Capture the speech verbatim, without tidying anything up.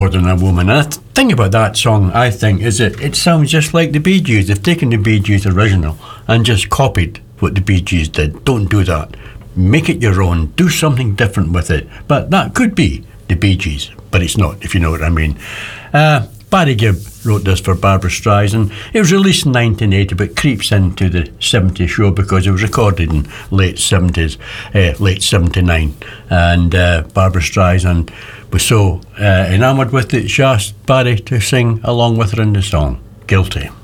More Than a Woman. And the thing about that song, I think, is that it sounds just like the Bee Gees. They've taken the Bee Gees original and just copied what the Bee Gees did. Don't do that. Make it your own. Do something different with it. But that could be the Bee Gees, but it's not, if you know what I mean. Uh, Barry Gibb wrote this for Barbra Streisand. It was released in nineteen eighty, but creeps into the seventies show because it was recorded in late seventies, uh, late seventy-nine. And uh, Barbra Streisand was so uh, enamoured with it, she asked Barry to sing along with her in the song, Guilty.